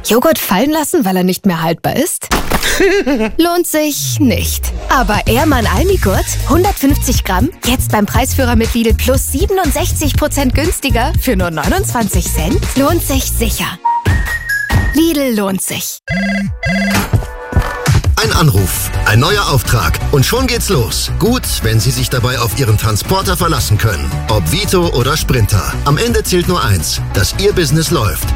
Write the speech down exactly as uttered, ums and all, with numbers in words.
Joghurt fallen lassen, weil er nicht mehr haltbar ist? Lohnt sich nicht. Aber Ehrmann Almigurt, hundertfünfzig Gramm, jetzt beim Preisführer mit Lidl plus siebenundsechzig Prozent günstiger für nur neunundzwanzig Cent? Lohnt sich sicher. Lidl lohnt sich. Ein Anruf, ein neuer Auftrag und schon geht's los. Gut, wenn Sie sich dabei auf Ihren Transporter verlassen können. Ob Vito oder Sprinter. Am Ende zählt nur eins, dass Ihr Business läuft.